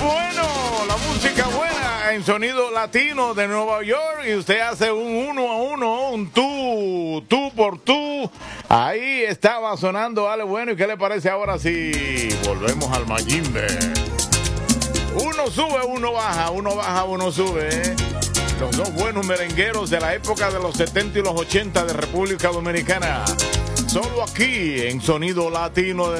Bueno, la música buena en sonido latino de Nueva York y usted hace un 1-1, un tú por tú. Ahí estaba sonando Ale Bueno. ¿Y qué le parece ahora si volvemos al Mayimbe? Uno sube, uno baja, uno sube, ¿eh? Los dos buenos merengueros de la época de los 70 y los 80 de República Dominicana. Solo aquí en Sonido Latino de